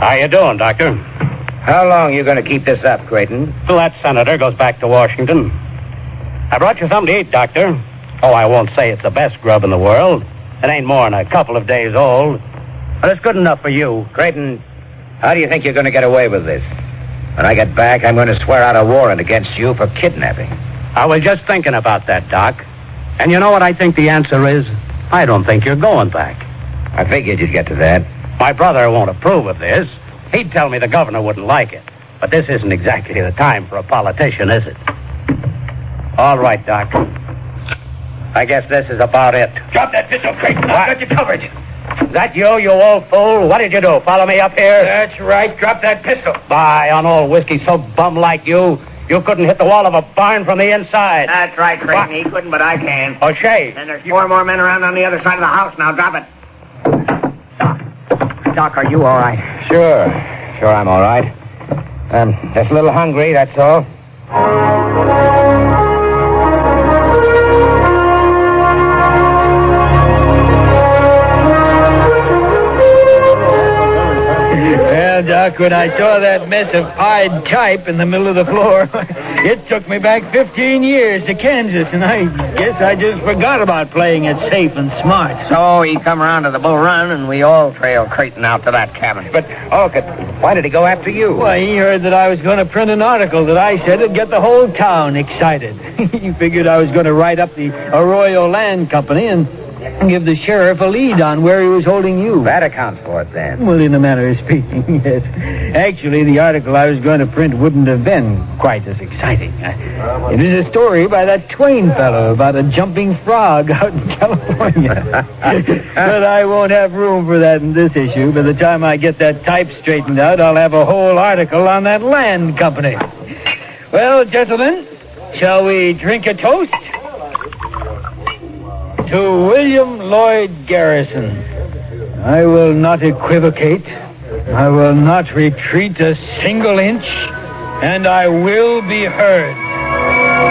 How you doing, Doctor? How long are you going to keep this up, Creighton? Till that senator goes back to Washington. I brought you something to eat, Doctor. Oh, I won't say it's the best grub in the world. It ain't more than a couple of days old. But it's good enough for you. Creighton, how do you think you're going to get away with this? When I get back, I'm going to swear out a warrant against you for kidnapping. I was just thinking about that, Doc. And you know what I think the answer is? I don't think you're going back. I figured you'd get to that. My brother won't approve of this. He'd tell me the governor wouldn't like it. But this isn't exactly the time for a politician, is it? All right, Doc. I guess this is about it. Drop that pistol, Creighton. I've got you covered. Is that you old fool? What did you do? Follow me up here? That's right. Drop that pistol. By on old whiskey so bum like you couldn't hit the wall of a barn from the inside. That's right, Creighton. He couldn't, but I can. O'Shea. And there's 4 more men around on the other side of the house. Now drop it. Doc, are you all right? Sure, I'm all right. Just a little hungry, that's all. Well, Doc, when I saw that mess of pied type in the middle of the floor, it took me back 15 years to Kansas, and I guess I just forgot about playing it safe and smart. So he come around to the Bull Run, and we all trailed Creighton out to that cabin. But, why did he go after you? Why, he heard that I was going to print an article that I said would get the whole town excited. He figured I was going to write up the Arroyo Land Company and give the sheriff a lead on where he was holding you. That accounts for it, then. Well, in a manner of speaking, yes. Actually, the article I was going to print wouldn't have been quite as exciting. It is a story by that Twain fellow about a jumping frog out in California. But I won't have room for that in this issue. By the time I get that type straightened out, I'll have a whole article on that land company. Well, gentlemen, shall we drink a toast? To William Lloyd Garrison. I will not equivocate. I will not retreat a single inch, and I will be heard.